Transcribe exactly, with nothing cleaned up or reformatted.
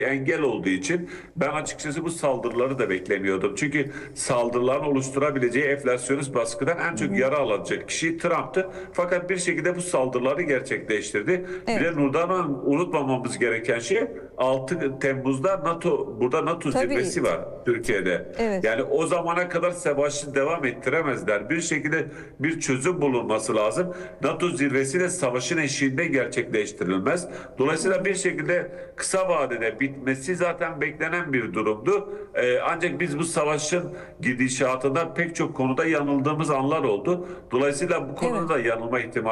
engel olduğu için ben açıkçası bu saldırıları da beklemiyordum. Çünkü saldırıların oluşturabileceği enflasyonist baskıdan en çok yara alacak kişi Trump'tı. Fakat bir şekilde bu saldırıları gerçekleştirdi. Bir de Evet. Nurdan Hanım, unutmamamız gereken şey altı Temmuz'da NATO, burada NATO Tabii. zirvesi var Türkiye'de. Evet. Yani o zamana kadar savaşı devam ettiremezler. Bir şekilde bir çözüm bulunması lazım. NATO zirvesi de savaşın eşiğinde gerçekleştirilmez. Dolayısıyla bir şekilde kısa vadede bitmesi zaten beklenen bir durumdu. Ee, ancak biz bu savaşın gidişatında pek çok konuda yanıldığımız anlar oldu. Dolayısıyla bu konuda Evet. da yanılma ihtimali